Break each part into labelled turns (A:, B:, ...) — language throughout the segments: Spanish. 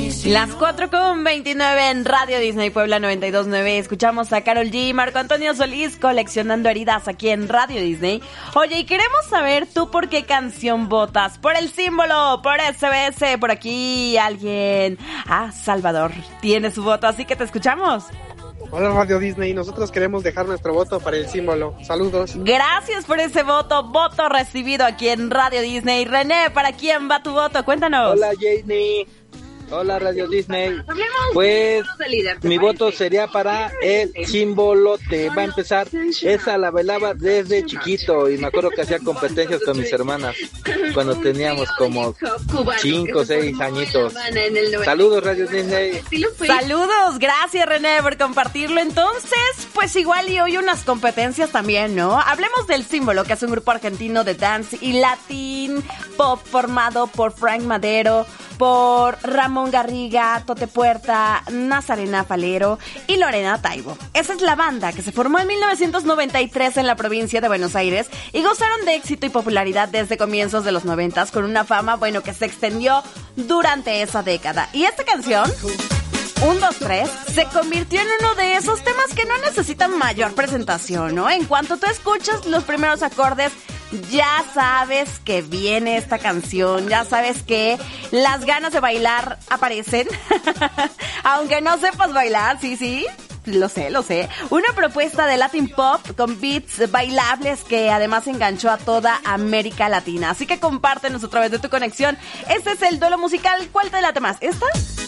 A: Las 4:29 en Radio Disney Puebla 92.9. Escuchamos a Karol G, Marco Antonio Solís, Coleccionando Heridas aquí en Radio Disney. Oye, y queremos saber tú por qué canción votas. Por el símbolo, por SBS, por aquí alguien. Salvador tiene su voto, así que te escuchamos.
B: Hola Radio Disney, nosotros queremos dejar nuestro voto para el símbolo. Saludos.
A: Gracias por ese voto, voto recibido aquí en Radio Disney. René, ¿para quién va tu voto? Cuéntanos.
C: Hola Jamie. Hola Radio Disney. Pues mi voto sería para el Chimbolote. Va a empezar, esa la bailaba desde chiquito y me acuerdo que hacía competencias con mis hermanas cuando teníamos como 5 o 6 añitos. Saludos Radio Disney.
A: Saludos, gracias René por compartirlo. Entonces, pues igual y hoy unas competencias también, ¿no? Hablemos del Símbolo, que es un grupo argentino de dance y latin pop formado por Frank Madero, por Ramón Garriga, Tote Puerta, Nazarena Falero y Lorena Taibo. Esa es la banda que se formó en 1993 en la provincia de Buenos Aires y gozaron de éxito y popularidad desde comienzos de los 90 con una fama, que se extendió durante esa década. Y esta canción, 1, 2, 3, se convirtió en uno de esos temas que no necesitan mayor presentación, ¿no? En cuanto tú escuchas los primeros acordes, ya sabes que viene esta canción, ya sabes que las ganas de bailar aparecen. Aunque no sepas bailar, sí, lo sé. Una propuesta de Latin Pop con beats bailables que además enganchó a toda América Latina. Así que compártenos a través de tu conexión. Este es el duelo musical. ¿Cuál te late más? ¿Esta?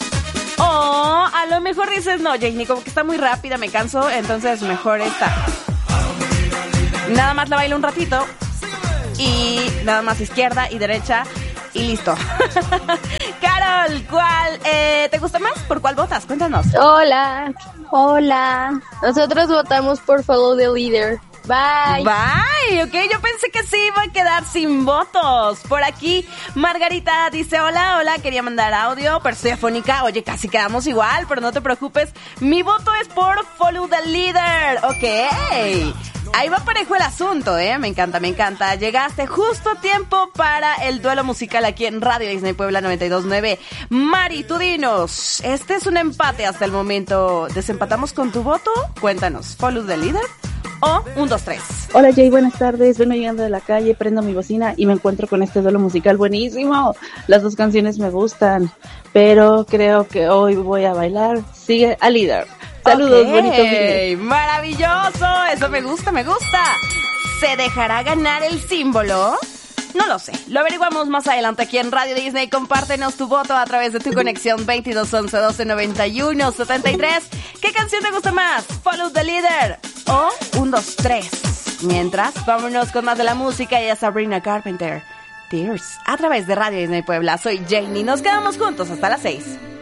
A: A lo mejor dices, no, Janie, como que está muy rápida, me canso, entonces mejor esta. Nada más la bailo un ratito y nada más izquierda y derecha y listo. Carol, ¿cuál te gusta más? ¿Por cuál votas? Cuéntanos.
D: Hola. Nosotros votamos por Follow the Leader. Bye.
A: Ok, yo pensé que se iba a quedar sin votos. Por aquí, Margarita dice, hola, quería mandar audio, pero estoy afónica. Oye, casi quedamos igual, pero no te preocupes. Mi voto es por Follow the Leader. Ok. Ahí va parejo el asunto, me encanta. Llegaste justo a tiempo para el duelo musical aquí en Radio Disney Puebla 92.9. Mari, tú dinos, este es un empate hasta el momento. ¿Desempatamos con tu voto? Cuéntanos, ¿Follow the Leader o 1, 2, 3?
E: Hola Jay, buenas tardes. Vengo llegando de la calle, prendo mi bocina y me encuentro con este duelo musical buenísimo. Las dos canciones me gustan, pero creo que hoy voy a bailar Sigue a Líder. Saludos, bonito día.
A: Maravilloso, eso me gusta. ¿Se dejará ganar el símbolo? No lo sé, lo averiguamos más adelante aquí en Radio Disney. Compártenos tu voto a través de tu conexión 2211 12 91 73. ¿Qué canción te gusta más? ¿Follow the Leader o 1, 2, 3? Mientras, vámonos con más de la música y a Sabrina Carpenter, Tears, a través de Radio Disney Puebla. Soy Janie, nos quedamos juntos hasta las 6.